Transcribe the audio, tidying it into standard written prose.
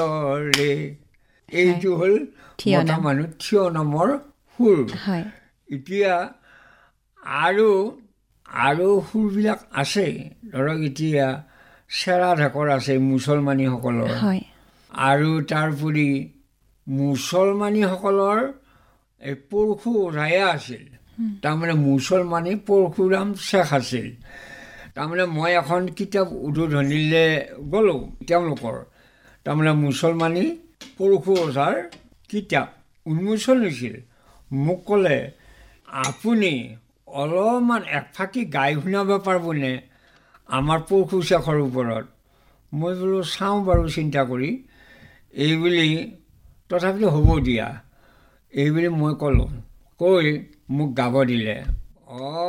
এইটো হ'ল মতা মানুহ থিয় নামৰ সুৰ। এতিয়া আৰু সুৰবিলাক আছে, ধৰক এতিয়া চেৰা ঢাকৰ আছে মুছলমানীসকলৰ, আৰু তাৰোপৰি মুছলমানীসকলৰ এই পৰশু ৰায়া আছিল, তাৰমানে মুছলমানী পৰশুৰাম শ্বেখ আছিল। তাৰমানে মই এখন কিতাপ উদ্বোধনীলৈ গ'লোঁ তেওঁলোকৰ, তাৰমানে মুছলমানী পৰশু ওজাৰ কিতাপ উন্মোচন হৈছিল। মোক ক'লে আপুনি অলপমান একফাকি গাই শুনাব পাৰিবনে আমাৰ পৰশু শ্বেখৰ ওপৰত? মই বোলো চাওঁ বাৰু চিন্তা কৰি, এইবুলি তথাপিতো হ'ব দিয়া এইবুলি মই ক'লোঁ, কৈ মোক গাব দিলে।